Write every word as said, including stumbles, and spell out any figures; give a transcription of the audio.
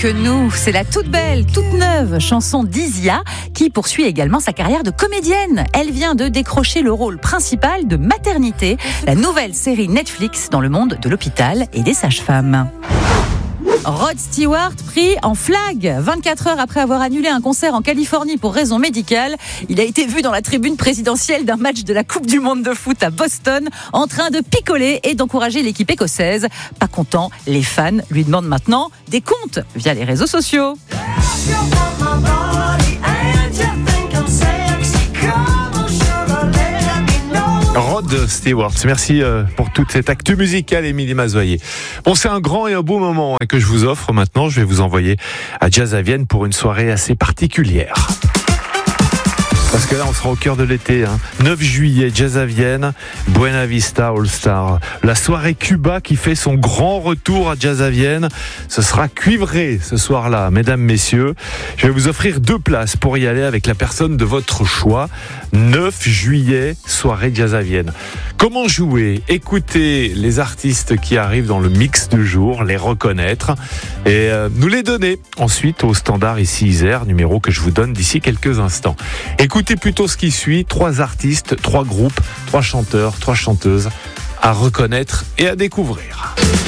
que nous. C'est la toute belle, toute neuve chanson d'Isia qui poursuit également sa carrière de comédienne. Elle vient de décrocher le rôle principal de Maternité, la nouvelle série Netflix dans le monde de l'hôpital et des sages-femmes. Rod Stewart pris en flag. vingt-quatre heures après avoir annulé un concert en Californie pour raison médicale, il a été vu dans la tribune présidentielle d'un match de la Coupe du Monde de foot à Boston en train de picoler et d'encourager l'équipe écossaise. Pas content, les fans lui demandent maintenant des comptes via les réseaux sociaux. Rod Stewart, merci pour toute cette actu musicale, Émilie Mazoyer. Bon, c'est un grand et un beau moment que je vous offre maintenant. Je vais vous envoyer à Jazz à Vienne pour une soirée assez particulière. Parce que là, on sera au cœur de l'été. Hein. neuf juillet, Jazz à Vienne, Buena Vista All Star. La soirée Cuba qui fait son grand retour à Jazz à Vienne. Ce sera cuivré ce soir-là, mesdames, messieurs. Je vais vous offrir deux places pour y aller avec la personne de votre choix. neuf juillet, soirée Jazz à Vienne. Comment jouer? Écouter les artistes qui arrivent dans le mix du jour, les reconnaître et euh, nous les donner ensuite au standard ici Isère, numéro que je vous donne d'ici quelques instants. Écoutez plutôt ce qui suit, trois artistes, trois groupes, trois chanteurs, trois chanteuses à reconnaître et à découvrir.